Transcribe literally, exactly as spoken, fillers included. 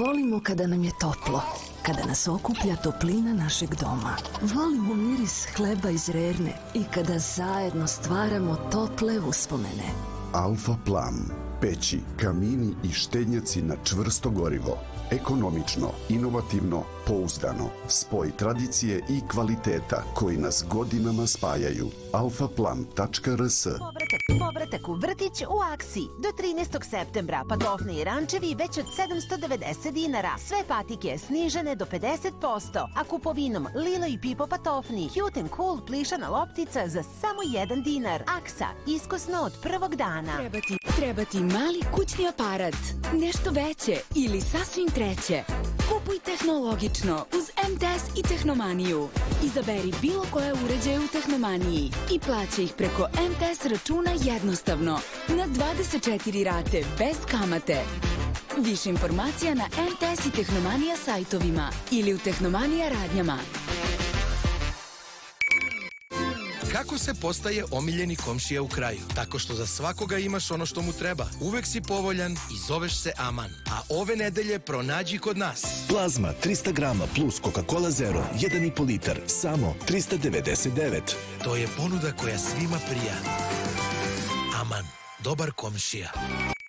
Volimo kada nam je toplo, kada nas okuplja toplina našeg doma. Volimo miris hleba iz Rerne i kada zajedno stvaramo tople uspomene. Alfa Plan. Peći, kamini i štednjaci na čvrsto gorivo. Ekonomično, inovativno, pouzdano. Spoj tradicije i kvaliteta koji nas godinama spajaju. alfa plan tačka r s. Povratak, povratak u vrtić u akciji. Do trinaestog septembra patofni i rančevi već od sedamsto devedeset dinara. Sve patike snižene do pedeset posto. A kupovinom Lilo i Pipo patofni, Cute and Cool plišana loptica za samo jedan dinar. Aksa, iskusno od prvog dana. Treba ti, treba ti mali kućni aparat, nešto veće ili sasvim treće. Kupuj tehnologično uz em te es i Tehnomaniju. Izaberi bilo koje uređaje u Tehnomaniji i plaća ih preko em te es računa jednostavno, na dvadeset četiri rate bez kamate. Više informacija na em te es i Tehnomanija sajtovima ili u Tehnomanija radnjama. Kako se postaje omiljeni komšija u kraju? Tako što za svakoga imaš ono što mu treba. Uvek si povoljan i zoveš se Aman. A ove nedelje pronađi kod nas. Plazma trista grama plus Coca-Cola Zero, jedan i po litar, samo trista devedeset devet. To je ponuda koja svima prija. Aman, dobar komšija.